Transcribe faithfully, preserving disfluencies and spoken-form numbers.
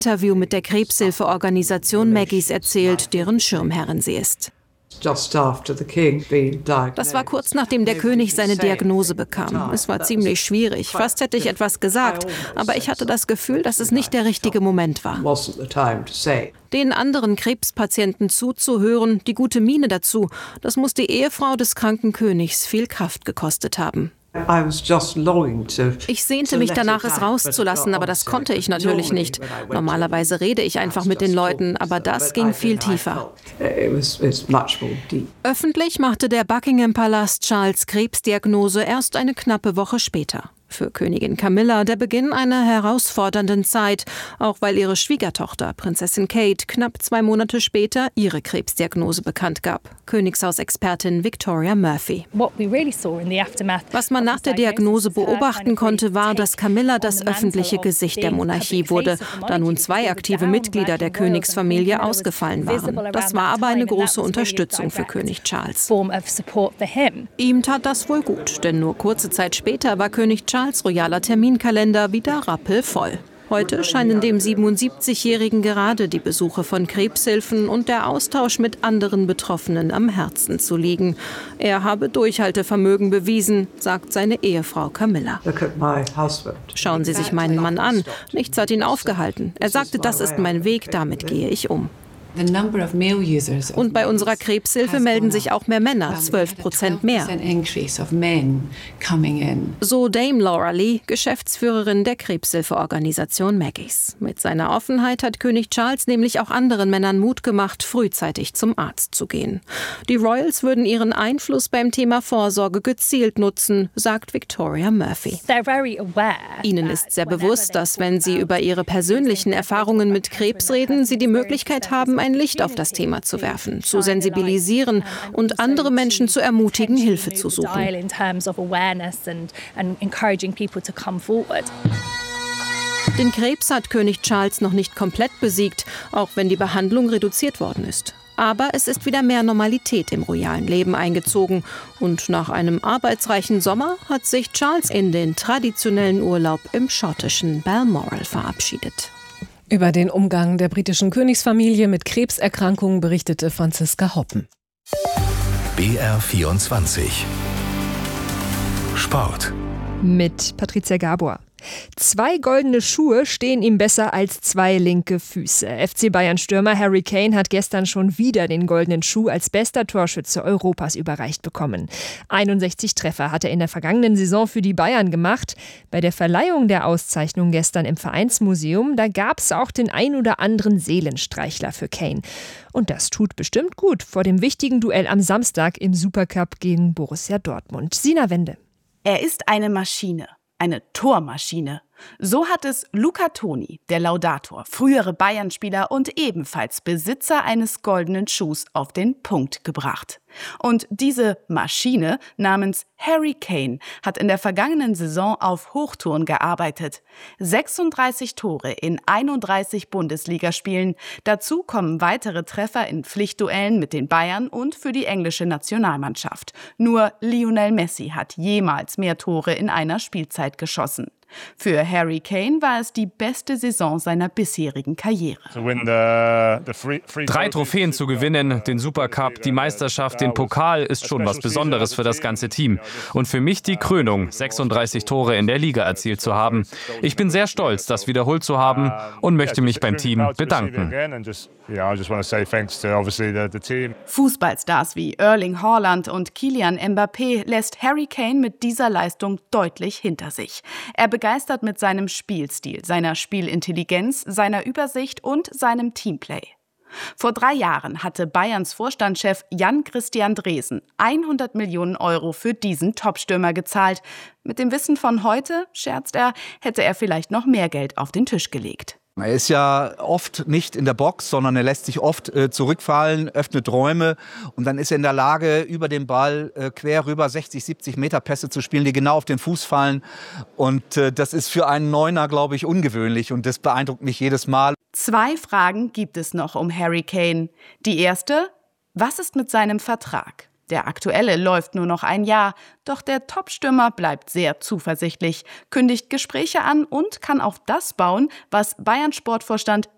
Interview mit der Krebshilfeorganisation Maggie's erzählt, deren Schirmherrin sie ist. Das war kurz nachdem der König seine Diagnose bekam. Es war ziemlich schwierig. Fast hätte ich etwas gesagt, aber ich hatte das Gefühl, dass es nicht der richtige Moment war. Den anderen Krebspatienten zuzuhören, die gute Miene dazu, das muss die Ehefrau des kranken Königs viel Kraft gekostet haben. Ich sehnte mich danach, es rauszulassen, aber das konnte ich natürlich nicht. Normalerweise rede ich einfach mit den Leuten, aber das ging viel tiefer. Öffentlich machte der Buckingham-Palast Charles' Krebsdiagnose erst eine knappe Woche später. Für Königin Camilla der Beginn einer herausfordernden Zeit, auch weil ihre Schwiegertochter, Prinzessin Kate, knapp zwei Monate später ihre Krebsdiagnose bekannt gab. Königshausexpertin Victoria Murphy. Was man nach der Diagnose beobachten konnte, war, dass Camilla das öffentliche Gesicht der Monarchie wurde, da nun zwei aktive Mitglieder der Königsfamilie ausgefallen waren. Das war aber eine große Unterstützung für König Charles. Ihm tat das wohl gut, denn nur kurze Zeit später war König Charles Charles' royaler Terminkalender wieder rappelvoll. Heute scheinen dem siebenundsiebzigjährigen gerade die Besuche von Krebshilfen und der Austausch mit anderen Betroffenen am Herzen zu liegen. Er habe Durchhaltevermögen bewiesen, sagt seine Ehefrau Camilla. Schauen Sie sich meinen Mann an. Nichts hat ihn aufgehalten. Er sagte, das ist mein Weg, damit gehe ich um. Und bei unserer Krebshilfe melden sich auch mehr Männer, zwölf Prozent mehr. So Dame Laura Lee, Geschäftsführerin der Krebshilfeorganisation Maggie's. Mit seiner Offenheit hat König Charles nämlich auch anderen Männern Mut gemacht, frühzeitig zum Arzt zu gehen. Die Royals würden ihren Einfluss beim Thema Vorsorge gezielt nutzen, sagt Victoria Murphy. Ihnen ist sehr bewusst, dass wenn sie über ihre persönlichen Erfahrungen mit Krebs reden, sie die Möglichkeit haben, ein Licht auf das Thema zu werfen, zu sensibilisieren und andere Menschen zu ermutigen, Hilfe zu suchen. Den Krebs hat König Charles noch nicht komplett besiegt, auch wenn die Behandlung reduziert worden ist. Aber es ist wieder mehr Normalität im royalen Leben eingezogen. Und nach einem arbeitsreichen Sommer hat sich Charles in den traditionellen Urlaub im schottischen Balmoral verabschiedet. Über den Umgang der britischen Königsfamilie mit Krebserkrankungen berichtete Franziska Hoppen. B R vierundzwanzig Sport mit Patricia Gabor. Zwei goldene Schuhe stehen ihm besser als zwei linke Füße. F C Bayern-Stürmer Harry Kane hat gestern schon wieder den goldenen Schuh als bester Torschütze Europas überreicht bekommen. einundsechzig Treffer hat er in der vergangenen Saison für die Bayern gemacht. Bei der Verleihung der Auszeichnung gestern im Vereinsmuseum, da gab es auch den ein oder anderen Seelenstreichler für Kane. Und das tut bestimmt gut vor dem wichtigen Duell am Samstag im Supercup gegen Borussia Dortmund. Sina Wende. Er ist eine Maschine. Eine Tormaschine. So hat es Luca Toni, der Laudator, frühere Bayern-Spieler und ebenfalls Besitzer eines goldenen Schuhs, auf den Punkt gebracht. Und diese Maschine namens Harry Kane hat in der vergangenen Saison auf Hochtouren gearbeitet. sechsunddreißig Tore in einunddreißig Bundesligaspielen. Dazu kommen weitere Treffer in Pflichtduellen mit den Bayern und für die englische Nationalmannschaft. Nur Lionel Messi hat jemals mehr Tore in einer Spielzeit geschossen. Für Harry Kane war es die beste Saison seiner bisherigen Karriere. Drei Trophäen zu gewinnen, den Supercup, die Meisterschaft, den Pokal, ist schon was Besonderes für das ganze Team. Und für mich die Krönung, sechsunddreißig Tore in der Liga erzielt zu haben. Ich bin sehr stolz, das wiederholt zu haben und möchte mich beim Team bedanken. Fußballstars wie Erling Haaland und Kylian Mbappé lässt Harry Kane mit dieser Leistung deutlich hinter sich. Er begeistert mit seinem Spielstil, seiner Spielintelligenz, seiner Übersicht und seinem Teamplay. Vor drei Jahren hatte Bayerns Vorstandschef Jan-Christian Dresen hundert Millionen Euro für diesen Topstürmer gezahlt. Mit dem Wissen von heute, scherzt er, hätte er vielleicht noch mehr Geld auf den Tisch gelegt. Er ist ja oft nicht in der Box, sondern er lässt sich oft äh, zurückfallen, öffnet Räume und dann ist er in der Lage, über den Ball äh, quer rüber sechzig, siebzig Meter Pässe zu spielen, die genau auf den Fuß fallen. Und äh, das ist für einen Neuner, glaube ich, ungewöhnlich und das beeindruckt mich jedes Mal. Zwei Fragen gibt es noch um Harry Kane. Die erste: Was ist mit seinem Vertrag? Der aktuelle läuft nur noch ein Jahr, doch der Topstürmer bleibt sehr zuversichtlich, kündigt Gespräche an und kann auf das bauen, was Bayern-Sportvorstand